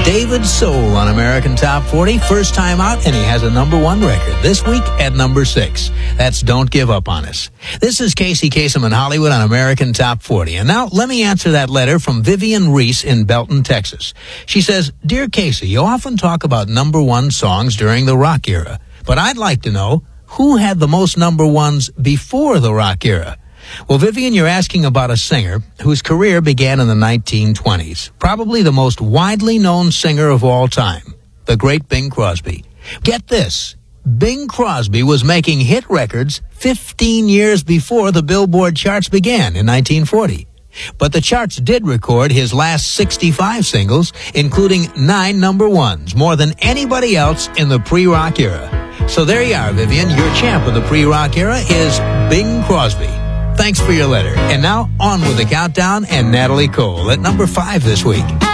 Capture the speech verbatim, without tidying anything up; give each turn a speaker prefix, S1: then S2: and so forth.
S1: David Soul on American Top forty. First time out, and he has a number one record. This week at number six. That's Don't Give Up on Us. This is Casey Kasem in Hollywood on American Top forty. And now let me answer that letter from Vivian Reese in Belton, Texas. She says, Dear Casey, you often talk about number one songs during the rock era. But I'd like to know, who had the most number ones before the rock era? Well, Vivian, you're asking about a singer whose career began in the nineteen twenties. Probably the most widely known singer of all time, the great Bing Crosby. Get this, Bing Crosby was making hit records fifteen years before the Billboard charts began in nineteen forty. But the charts did record his last sixty-five singles, including nine number ones, more than anybody else in the pre-rock era. So there you are, Vivian. Your champ of the pre-rock era is Bing Crosby. Thanks for your letter. And now, on with the countdown and Natalie Cole at number five this week.